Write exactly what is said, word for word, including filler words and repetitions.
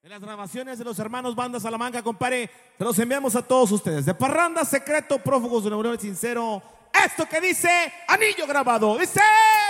De las grabaciones de los hermanos Banda Salamanca, compadre, se los enviamos a todos ustedes. De Parranda, Secreto, Prófugos de Neurones Sincero. Esto que dice Anillo Grabado, dice...